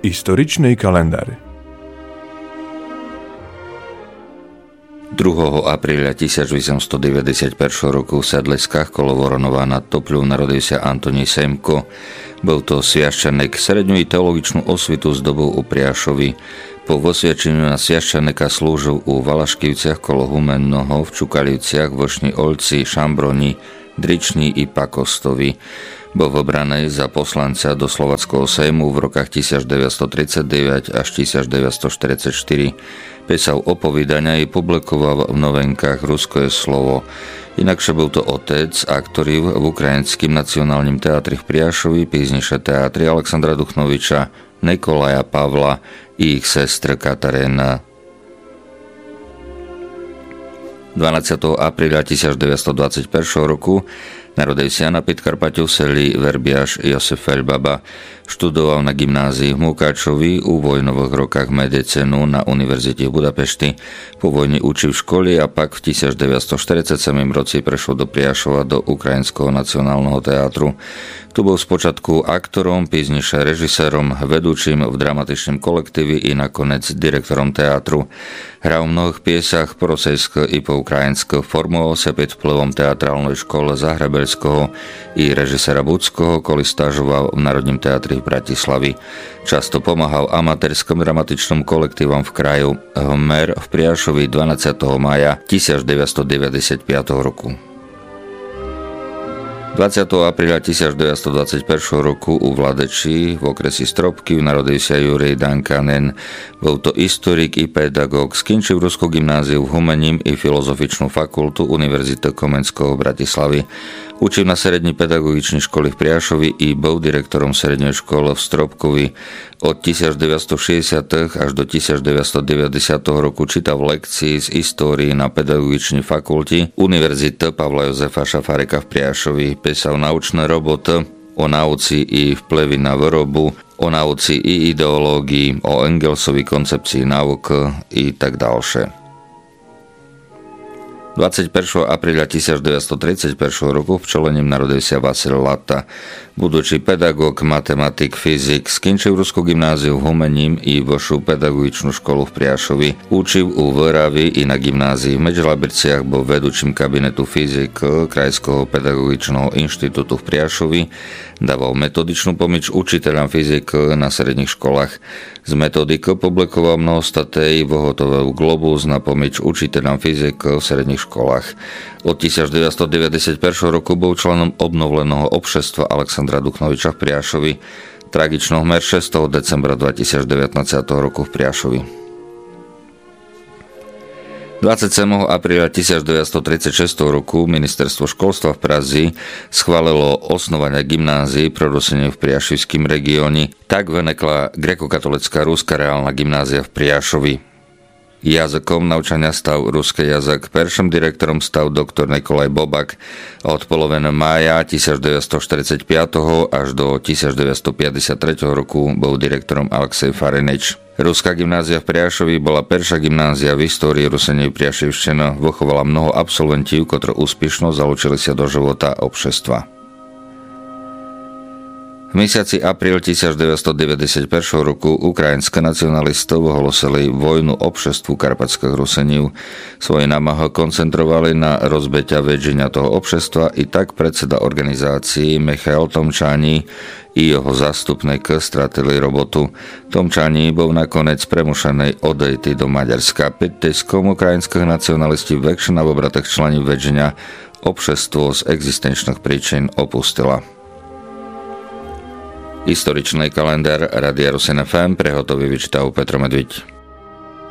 Историчный календар. 2. apríla 1891 roku v Sedleskách kolo Voronova nad Topľou narodil sa Antonín Semko. Bol to sviaščanek, srednú i teologičnú osvitu s dobou u Priašovi. Po osviačeniu na sviaščaneka slúžil u Valaškivciach kolo Humennoho, v Čukalivciach, Vošni Olci, Šambroni, Drični i Pakostovi. Bol v obranej za poslanca do Slováckého sejmu v rokách 1939 až 1944. Písal opovídania i publikoval v novinkách Rusko je slovo. Inakšie bol to otec, aktorів v Ukrajinským nacionálnym teatri v Priašovi, pízniše teatri Alexandra Duchnoviča, Nikolaja Pavla i ich sestra Katarína. 12. apríla 1921 roku narodil sa na Podkarpaťu v seli Verbiaš Josef Feľbaba. Študoval na gymnázii v Mukáčovi, u vojnových rokách medicínu na univerzite v Budapešti. Po vojne učil v škole a pak v 1947 roce prešiel do Priašova do Ukrajinského nacionálneho teatru. Tu bol spočiatku aktorom, pízniše režisérom, vedúčim v dramatičnom kolektíve i nakoniec direktorom teatru. Hral v mnohých piesách po rosejsko i po ukrajinsko, formoval sa pod vplyvom teatrálnej školy Zahrebelského i režisera Budského, koli stážoval v Národnom teatri v Bratislavi. Často pomáhal amatérskom dramatičnom kolektívom v kraju Hmer v Priašovi 12. mája 1995 roku. 20. apríla 1921 roku u Vladeči v okresi Stropky narodil sa Jurij Dankanen. Bol to historik i pedagóg, skončil Ruskú gymnáziu v Humením i Filozofičnú fakultu Univerzity Komenského v Bratislavy. Učil na srední pedagogičnej školy v Priašovi i bol direktorom srednej školy v Stropkovi. Od 1960 až do 1990 roku čítal lekcie z histórie na pedagogičnej fakulte Univerzity Pavla Jozefa Šafárika v Priašovi. Písal naučné roboty o nauci i vplyvy na výrobu, o nauci i ideológii, o Engelsovej koncepcii nauk i tak ďalšie. 21. apríla 1931 roku v Čelením narodil sa Vasil Lata. Budúci pedagóg, matematik, fyzik, skončil Ruskú gymnáziu v Humením i Vošu pedagogičnú školu v Priašovi. Učil u Veravi i na gymnázii v Medželabirciach, bol vedúčim kabinetu fyzik Krajského pedagogičného inštitútu v Priašovi. Dával metodičnú pomoc učiteľom fyzik na sredných školách. Z metodikou publikoval mnoho statej, vyhotovil globus na pomoc učiteľom fyzik v sredných školách. Od 1991 roku bol členom obnoveného obšestva Alexandra Duchnoviča v Priašovi. Tragično hmer 6. decembra 2019 roku v Priašovi. 27. apríla 1936 roku Ministerstvo školstva v Prazi schválilo osnovanie gymnázií pre Rusenie v Priašivském regióne. Tak vynekla grekokatolická ruská reálna gymnázia v Priašovi. Jazykom naučania stal ruský jazyk. Prvým direktorom stal doktor Nikolaj Bobak. Od poloviny mája 1945 až do 1953 roku bol direktorom Alexej Farinič. Ruská gymnázia v Priašovi bola prvá gymnázia v histórii Rusenej Priašivština. Vychovala mnoho absolventov, ktorí úspešne zalúčili sa do života obšestva. V mesiaci apríl 1991 roku ukrajinské nacionalistov ohlasili vojnu obšestvu karpatských Rusenív. Svoje námahy koncentrovali na rozbetia vedenia toho obšestva i tak predseda organizácií Michail Tomčáni i jeho zástupník stratili robotu. Tomčáni bol nakoniec premušený odejty do Maďarska. Pod tiskom ukrajinských nacionalistov väčšina v obratech člení vedenia obšestvo z existenčných príčin opustila. Historičný kalendár Rádia Rusin FM prehotový vyčítal Petro Medviť.